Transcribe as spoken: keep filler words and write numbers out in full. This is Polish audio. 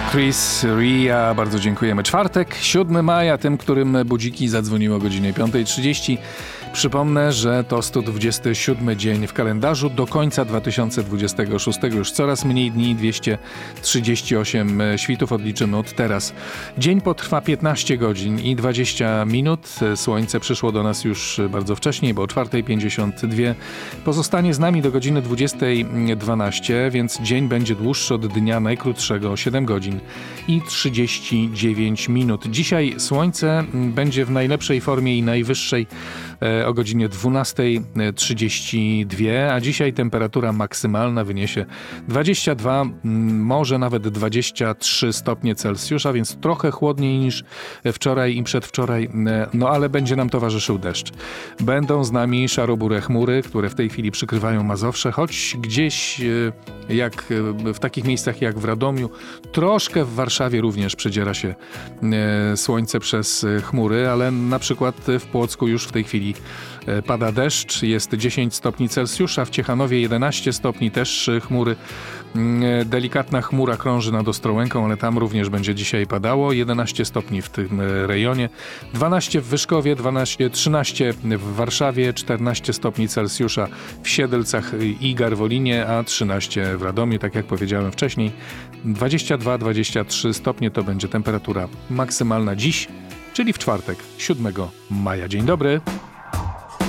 Chris Ria, bardzo dziękujemy. Czwartek, siódmego maja, tym, którym budziki zadzwoniło o godzinie piąta trzydzieści. Przypomnę, że to sto dwudziesty siódmy dzień w kalendarzu. Do końca dwa tysiące dwudziestego szóstego już coraz mniej dni, dwieście trzydzieści osiem świtów odliczymy od teraz. Dzień potrwa piętnaście godzin i dwadzieścia minut. Słońce przyszło do nas już bardzo wcześniej, bo o czwarta pięćdziesiąt dwa. Pozostanie z nami do godziny dwudziesta dwanaście, więc dzień będzie dłuższy od dnia najkrótszego, siedem godzin i trzydzieści dziewięć minut. Dzisiaj słońce będzie w najlepszej formie i najwyższej o godzinie dwunasta trzydzieści dwa, a dzisiaj temperatura maksymalna wyniesie dwadzieścia dwa, może nawet dwadzieścia trzy stopnie Celsjusza, więc trochę chłodniej niż wczoraj i przedwczoraj, no ale będzie nam towarzyszył deszcz. Będą z nami szarobure chmury, które w tej chwili przykrywają Mazowsze, choć gdzieś jak w takich miejscach jak w Radomiu, troszkę w Warszawie również przedziera się słońce przez chmury, ale na przykład w Płocku już w tej chwili pada deszcz, jest dziesięć stopni Celsjusza, w Ciechanowie jedenaście stopni, też chmury. Delikatna chmura krąży nad Ostrołęką, ale tam również będzie dzisiaj padało. jedenaście stopni w tym rejonie, dwanaście w Wyszkowie, dwanaście, trzynaście w Warszawie, czternaście stopni Celsjusza w Siedlcach i Garwolinie, a trzynaście w Radomiu, tak jak powiedziałem wcześniej. dwadzieścia dwa dwadzieścia trzy stopnie to będzie temperatura maksymalna dziś, czyli w czwartek, siódmego maja. Dzień dobry.